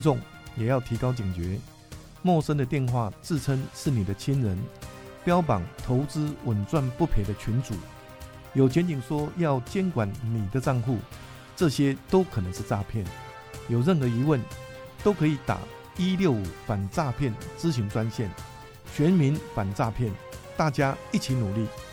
众也要提高警觉。陌生的电话自称是你的亲人，标榜投资稳赚不赔的群组，有检警说要监管你的账户，这些都可能是诈骗。有任何疑问都可以打165反诈骗咨询专线，全民反诈骗，大家一起努力。